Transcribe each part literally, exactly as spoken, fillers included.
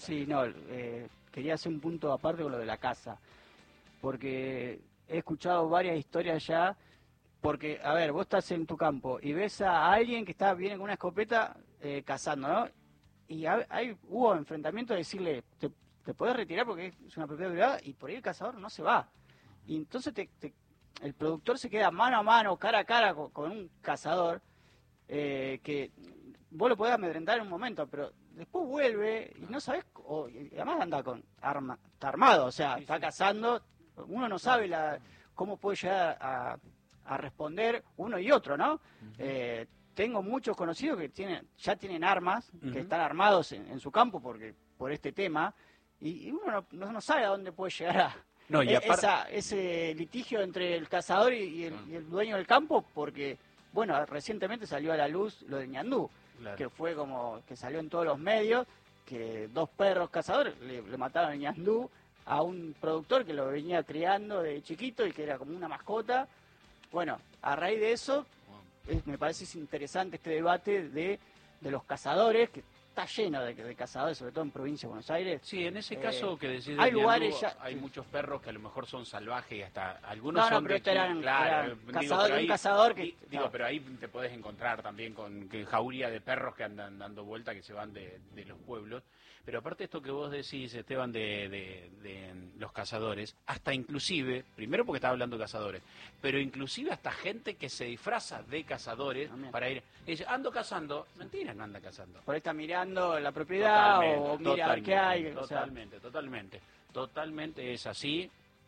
Sí, no, eh, quería hacer un punto aparte con lo de la caza, porque he escuchado varias historias ya, porque, a ver, vos estás en tu campo y ves a alguien que está viene con una escopeta eh, cazando, ¿no? Y ha- hay, hubo enfrentamientos de decirle, te, te podés retirar porque es una propiedad privada, y por ahí el cazador no se va. Y entonces te, te- el productor se queda mano a mano, cara a cara con, con un cazador, eh, que vos lo podés amedrentar en un momento, pero después vuelve y no sabés, o, y además anda con arma, está armado, o sea, Sí, está sí. cazando, uno no sabe la, cómo puede llegar a, a responder uno y otro, ¿no? Eh, tengo muchos conocidos que tienen, ya tienen armas, Ujú. que están armados en, en su campo porque por este tema, y, y uno no, no- no sabe a dónde puede llegar a No, y e- apar- esa, ese litigio entre el cazador y, y el, y el dueño del campo, porque, bueno, recientemente salió a la luz lo de Ñandú, Claro. que fue como que salió en todos los medios, que dos perros cazadores le, le mataron a Ñandú a un productor que lo venía criando de chiquito y que era como una mascota. Bueno, a raíz de eso, es- me parece es interesante este debate de, de los cazadores, que está lleno de, de cazadores, sobre todo en provincia de Buenos Aires. Sí, en ese Eh, caso que decís de hay Ñandú, lugares ya- hay muchos perros que a lo mejor son salvajes y hasta algunos No, no, son pero de estos eran- claro, eran eh, digo, cazador- pero un ahí- cazador que- di- digo, no. pero ahí te podés encontrar también con que jauría de perros que andan dando vuelta, que se van de, de los pueblos. Pero aparte esto que vos decís, Esteban, de, de- de los cazadores, hasta inclusive, primero porque estaba hablando de cazadores, pero inclusive hasta gente que se disfraza de cazadores También. para ir, y dice, ando cazando, mentira, no anda cazando. Por ahí está mirando la propiedad o mira a ver qué hay. o sea. Totalmente, totalmente, totalmente es así.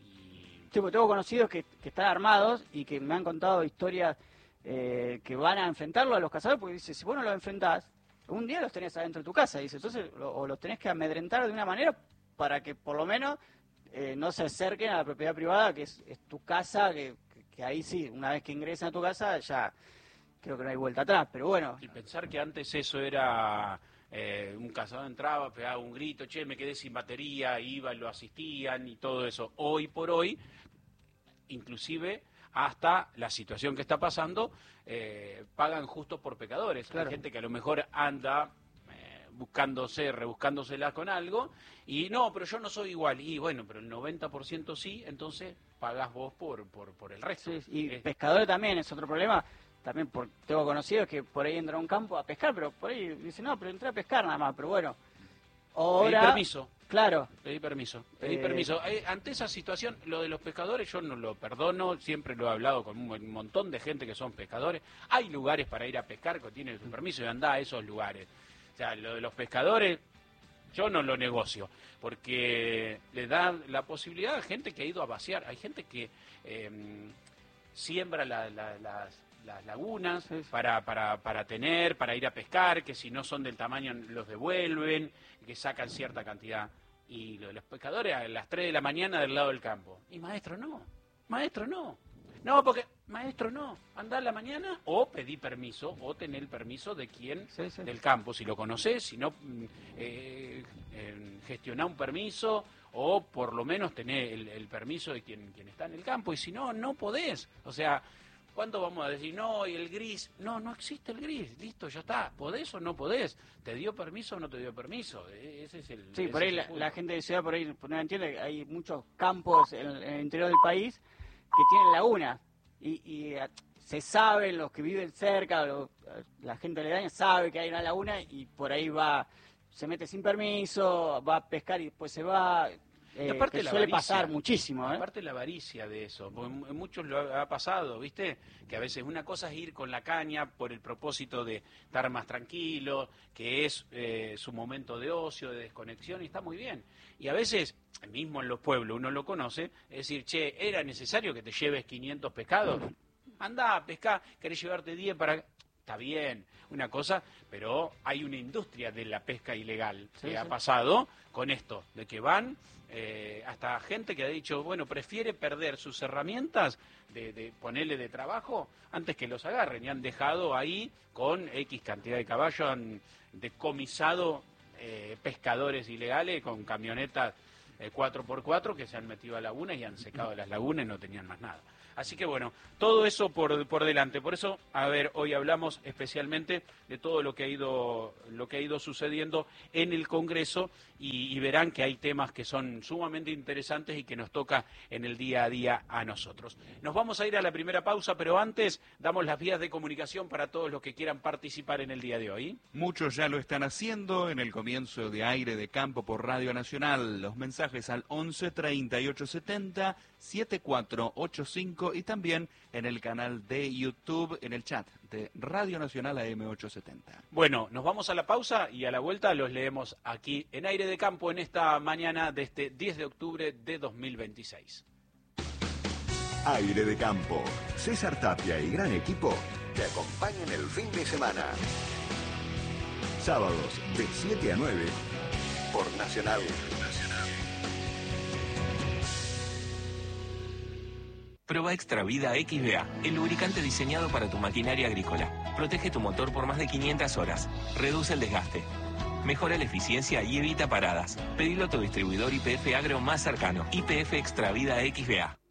Y Sí, porque tengo conocidos que, que están armados y que me han contado historias eh, que van a enfrentarlo a los cazadores, porque dice, si vos no los enfrentás, un día los tenés adentro de tu casa, dice, entonces lo- o los tenés que amedrentar de una manera para que por lo menos eh, no se acerquen a la propiedad privada, que es, es tu casa, que, que- que ahí sí, una vez que ingresan a tu casa ya creo que no hay vuelta atrás, pero bueno. Y pensar que antes eso era, eh, un cazador entraba, pegaba un grito, che, me quedé sin batería, iba, lo asistían y todo eso. Hoy por hoy, inclusive hasta la situación que está pasando, eh, pagan justo por pecadores. Claro. Hay gente que a lo mejor anda eh, buscándose, rebuscándosela con algo, y no, pero yo no soy igual. Y bueno, pero el noventa por ciento sí, entonces pagás vos por, por, por el resto. Sí, y Eh, pescadores también es otro problema. También por, tengo conocidos que por ahí entran a un campo a pescar, pero por ahí dicen, no, pero entré a pescar nada más, pero bueno. Pedí Ahora, permiso. claro, Pedí permiso, pedí Eh, permiso. Eh, ante esa situación, lo de los pescadores yo no lo perdono, siempre lo he hablado con un, un montón de gente que son pescadores. Hay lugares para ir a pescar que tienen su permiso y anda a esos lugares. O sea, lo de los pescadores, yo no lo negocio, porque le dan la posibilidad a gente que ha ido a vaciar. Hay gente que eh, siembra la- la- las, las lagunas Sí, sí. para, para, para tener, para ir a pescar, que si no son del tamaño los devuelven, que sacan cierta cantidad. Y lo de los pescadores a las tres de la mañana del lado del campo. Y maestro, no. Maestro, no. No, porque, maestro, no. Andá a la mañana o pedí permiso o tener el permiso de quien Sí, sí. del campo. Si lo conocés, si no, mm, eh, eh, gestioná un permiso o por lo menos tener el, el permiso de quien, quien está en el campo. Y si no, no podés. O sea, ¿cuándo vamos a decir, no, y el gris? No, no existe el gris, listo, ya está. ¿Podés o no podés? ¿Te dio permiso o no te dio permiso? E- Ese es el... sí, ese por ahí es el la, punto. la gente de ciudad, por ahí no entiende, hay muchos campos en, en el interior del país que tienen lagunas y, y eh, se saben, los que viven cerca, lo- la gente aledaña sabe que hay una laguna y por ahí va, se mete sin permiso, va a pescar y después se va. Y eh, aparte que la suele avaricia, pasar muchísimo, ¿eh? aparte la avaricia de eso, porque en muchos lo ha ha pasado, ¿viste? Que a veces una cosa es ir con la caña por el propósito de estar más tranquilo, que es eh, su momento de ocio, de desconexión, y está muy bien. Y a veces, mismo en los pueblos, uno lo conoce, es decir, che, ¿era necesario que te lleves quinientos pescados? Andá a pescar, querés llevarte diez para... Está bien, una cosa, pero hay una industria de la pesca ilegal Sí, que sí. ha pasado con esto, de que van eh, hasta gente que ha dicho, bueno, prefiere perder sus herramientas de, de ponerle de trabajo antes que los agarren, y han dejado ahí con X cantidad de caballos, han decomisado eh, pescadores ilegales con camionetas eh, cuatro por cuatro que se han metido a lagunas y han secado las lagunas y no tenían más nada. Así que bueno, todo eso por, por delante. Por eso, a ver, hoy hablamos especialmente de todo lo que ha ido, lo que ha ido sucediendo en el Congreso y, y verán que hay temas que son sumamente interesantes y que nos toca en el día a día a nosotros. Nos vamos a ir a la primera pausa, pero antes damos las vías de comunicación para todos los que quieran participar en el día de hoy. Muchos ya lo están haciendo en el comienzo de Aire de Campo por Radio Nacional. Los mensajes al once treinta y ocho setenta setenta y cuatro ochenta y cinco y también en el canal de YouTube, en el chat de Radio Nacional A M ochocientos setenta. Bueno, nos vamos a la pausa y a la vuelta los leemos aquí en Aire de Campo en esta mañana de este diez de octubre de dos mil veintiséis. Aire de Campo. César Tapia y gran equipo te acompañan el fin de semana. Sábados de siete a nueve por Nacional. Prueba Extra Vida X V A, el lubricante diseñado para tu maquinaria agrícola. Protege tu motor por más de quinientas horas. Reduce el desgaste. Mejora la eficiencia y evita paradas. Pedilo a tu distribuidor Y P F Agro más cercano. Y P F Extra Vida X V A.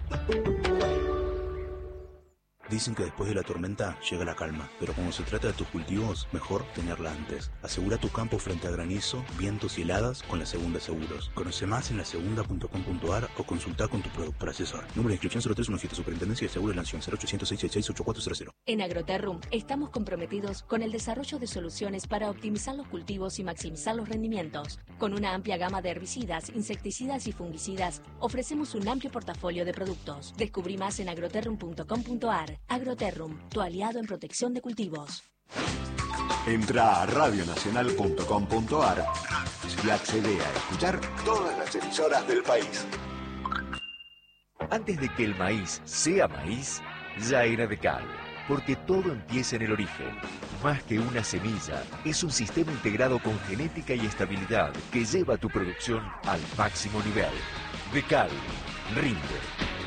Dicen que después de la tormenta llega la calma, pero cuando se trata de tus cultivos, mejor tenerla antes. Asegura tu campo frente a granizo, vientos y heladas con la Segunda Seguros. Conoce más en la segunda punto com punto a r o consulta con tu productor asesor. Número de inscripción cero tres uno siete, Superintendencia de Seguros de la Nación, cero ochocientos seiscientos sesenta y seis, ochenta y cuatro cero. En Agroterrum estamos comprometidos con el desarrollo de soluciones para optimizar los cultivos y maximizar los rendimientos. Con una amplia gama de herbicidas, insecticidas y fungicidas, ofrecemos un amplio portafolio de productos. Descubrí más en agroterrum punto com punto a r. Agroterrum, tu aliado en protección de cultivos. Entra a radio nacional punto com punto a r y accede a escuchar todas las emisoras del país. Antes de que el maíz sea maíz, ya era de cal, porque todo empieza en el origen. Más que una semilla, es un sistema integrado con genética y estabilidad que lleva tu producción al máximo nivel. De cal, rinde.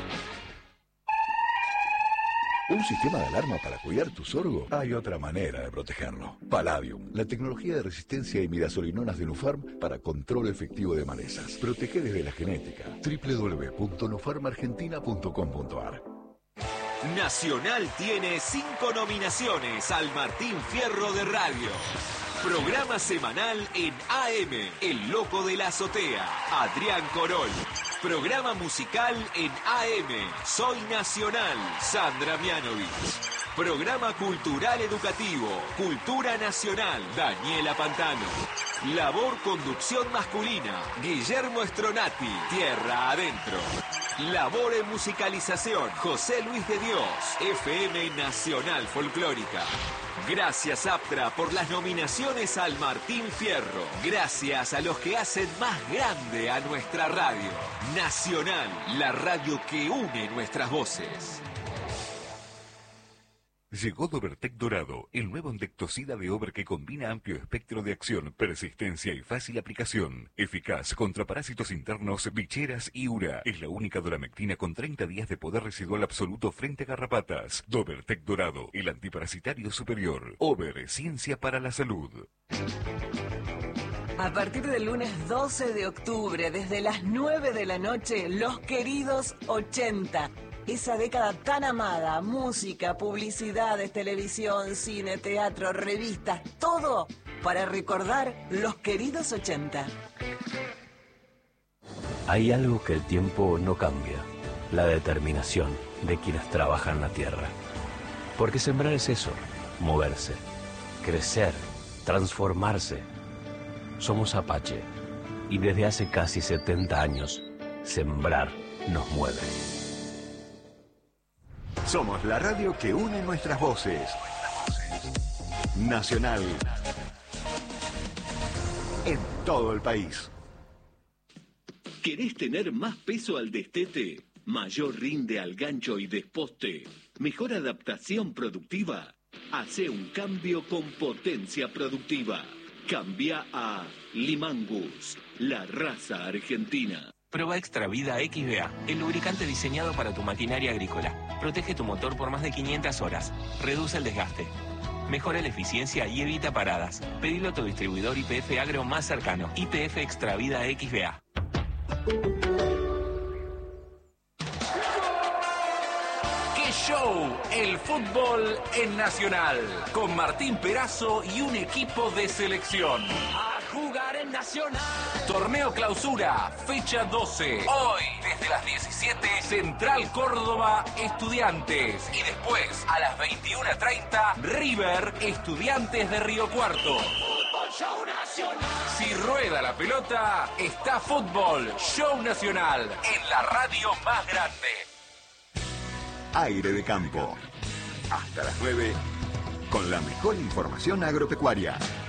¿Un sistema de alarma para cuidar tu sorgo? Hay otra manera de protegerlo. Palladium, la tecnología de resistencia a imidazolinonas de Nufarm para control efectivo de malezas. Protege desde la genética. doble u doble u doble u punto nufarm argentina punto com punto a r. Nacional tiene cinco nominaciones al Martín Fierro de Radio. Programa semanal en A M, El Loco de la Azotea, Adrián Corol. Programa musical en A M, Soy Nacional, Sandra Mianovich. Programa cultural educativo, Cultura Nacional, Daniela Pantano. Labor conducción masculina, Guillermo Stronati, Tierra Adentro. Labor en musicalización, José Luis de Dios, F M Nacional Folclórica. Gracias Aptra por las nominaciones al Martín Fierro. Gracias a los que hacen más grande a nuestra radio. Nacional, la radio que une nuestras voces. Llegó Dobertec Dorado, el nuevo endectocida de Ober que combina amplio espectro de acción, persistencia y fácil aplicación. Eficaz contra parásitos internos, bicheras y ura. Es la única doramectina con treinta días de poder residual absoluto frente a garrapatas. Dobertec Dorado, el antiparasitario superior. Ober, ciencia para la salud. A partir del lunes doce de octubre, desde las nueve de la noche, Los Queridos ochenta. Esa década tan amada, música, publicidades, televisión, cine, teatro, revistas, todo para recordar Los Queridos ochenta. Hay algo que el tiempo no cambia, la determinación de quienes trabajan la tierra. Porque sembrar es eso, moverse, crecer, transformarse. Somos Apache y desde hace casi setenta años, sembrar nos mueve. Somos la radio que une nuestras voces. Nacional. En todo el país. ¿Querés tener más peso al destete? ¿Mayor rinde al gancho y desposte? ¿Mejor adaptación productiva? Hace un cambio con potencia productiva. Cambia a Limangus, la raza argentina. Prueba Extra Vida X V A, el lubricante diseñado para tu maquinaria agrícola. Protege tu motor por más de quinientas horas. Reduce el desgaste. Mejora la eficiencia y evita paradas. Pedilo a tu distribuidor Y P F Agro más cercano. Y P F Extra Vida X V A. ¡Qué show! El fútbol en Nacional. Con Martín Perazo y un equipo de selección. A jugar en Nacional. Torneo Clausura, fecha doce. Hoy, desde las diecisiete, Central Córdoba, Estudiantes. Y después, a las veintiuna treinta, River, Estudiantes de Río Cuarto. Fútbol Show Nacional. Si rueda la pelota, está Fútbol Show Nacional, en la radio más grande. Aire de Campo. Hasta las nueve, con la mejor información agropecuaria.